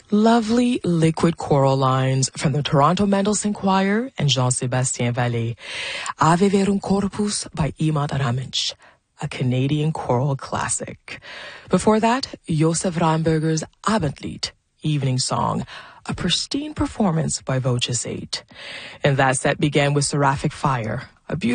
Lovely liquid choral lines from the Toronto Mendelssohn Choir and Jean-Sébastien Vallée. Ave Verum Corpus by Imad Ramage, a Canadian choral classic. Before that, Josef Rheinberger's Abendlied, Evening Song, a pristine performance by Voces 8. And that set began with Seraphic Fire, a beautiful